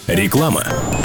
Реклама.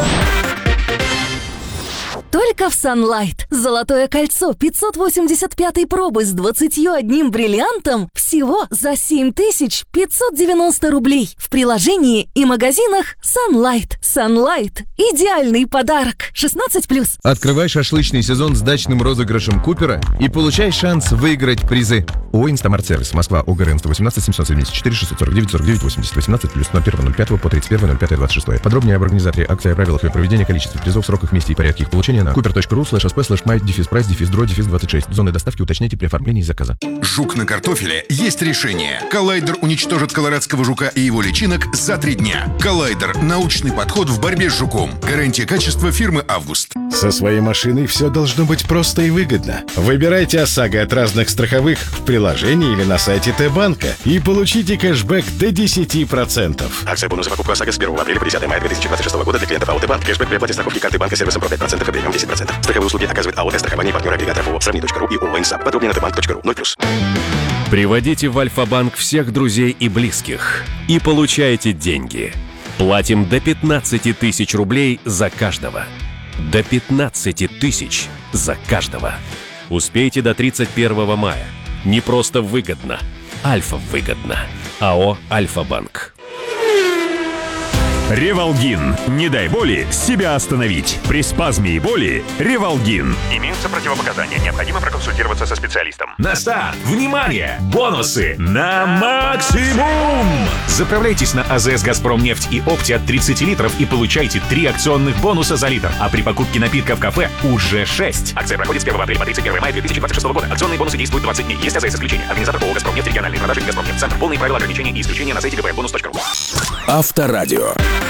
Только в Sunlight. Золотое кольцо 585 пробы с 21 бриллиантом всего за 7590 рублей. В приложении и магазинах Sunlight. Sunlight – идеальный подарок. 16+. Открывай шашлычный сезон с дачным розыгрышем Купера и получай шанс выиграть призы. ООО «Инстамарт-сервис», Москва, ОГРН 118 774 649 49 80 18 плюс 01.05 по 31.05.26. Подробнее об организаторе акции, о правилах ее проведения, количестве призов, сроках, месте и порядке их получения на cooper.ru/sp/my-price-26. Зоны доставки уточняйте при оформлении заказа. Жук на картофеле есть решение. Коллайдер уничтожит колорадского жука и его личинок за 3 дня. Коллайдер – научный подход в борьбе с жуком. Гарантия качества фирмы «Август». Со своей машиной все должно быть просто и выгодно. Выбирайте ОСАГО от разных страховых в приложении или на сайте Т-банка и получите кэшбэк до 10%. Акция бонуса покупка ОСАГО с 1 апреля по 10 мая 2026 года для клиентов АО Т-банк. Кэшбэк при оплате страховки карты банка сервисом про 5% и премиум 10%. Страховые услуги оказывает АО «Страхование» и партнер агрегатор ООО «Сравни.ру» и ООО «Инсап». Подробнее на tbank.ru. 0+. Приводите в Альфа-банк всех друзей и близких и получайте деньги. Платим до 15 тысяч рублей за каждого. До 15 тысяч за каждого. Успейте до 31 мая. Не просто выгодно. Альфа выгодно. АО «Альфа-банк». Ревалгин. Не дай боли себя остановить. При спазме и боли Ревалгин. Имеются противопоказания. Необходимо проконсультироваться со специалистом. На старт! Внимание! Бонусы на максимум! Заправляйтесь на АЗС «Газпромнефть» и «Опти» от 30 литров и получайте 3 акционных бонуса за литр. А при покупке напитка в кафе уже 6. Акция проходит с 1 апреля по 31 мая 2026 года. Акционные бонусы действуют 20 дней. Есть АЗС исключения. Организатор ООО «Газпромнефть», региональные продажи «Газпромнефть». Центр. Полные правила ограничений и исключения на сайте gpmbonus.ru. Авторадио.